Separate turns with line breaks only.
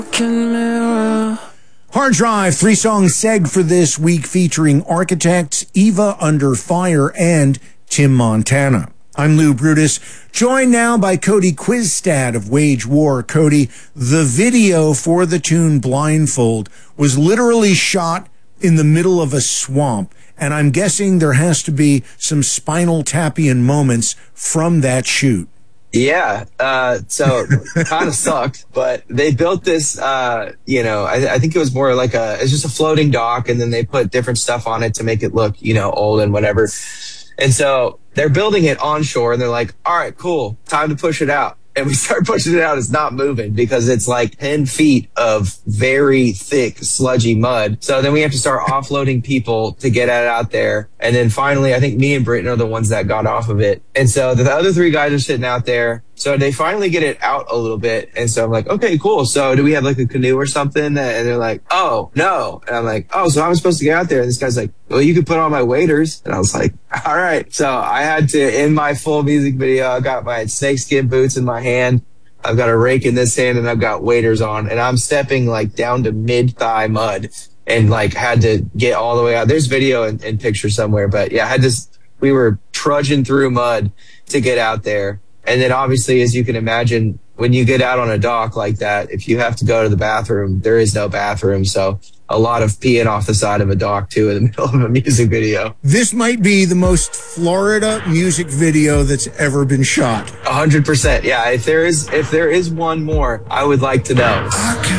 Hard Drive, 3-song seg for this week featuring Architects, Eva Under Fire, and Tim Montana. I'm Lou Brutus, joined now by Cody Quizstad of Wage War. Cody, the video for the tune Blindfold was literally shot in the middle of a swamp, and I'm guessing there has to be some Spinal Tapian moments from that shoot.
Yeah, so kind of sucked, but they built this, I think it was more like it's just a floating dock, and then they put different stuff on it to make it look, old and whatever. And so they're building it onshore, and they're like, all right, cool, time to push it out. And we start pushing it out. It's not moving because it's like 10 feet of very thick, sludgy mud. So then we have to start offloading people to get it out there. And then finally, I think me and Britton are the ones that got off of it. And so the other three guys are sitting out there. So they finally get it out a little bit. And so I'm like, okay, cool. So do we have like a canoe or something? And they're like, oh, no. And I'm like, oh, so I'm supposed to get out there. And this guy's like, well, you could put on my waders. And I was like, all right. So I had to, in my full music video, I got my snakeskin boots in my hand. I've got a rake in this hand, and I've got waders on. And I'm stepping like down to mid-thigh mud and like had to get all the way out. There's video and picture somewhere. But yeah, we were trudging through mud to get out there. And then obviously, as you can imagine, when you get out on a dock like that, if you have to go to the bathroom, there is no bathroom. So a lot of peeing off the side of a dock, too, in the middle of a music video.
This might be the most Florida music video that's ever been shot.
100%. Yeah, if there is one more, I would like to know.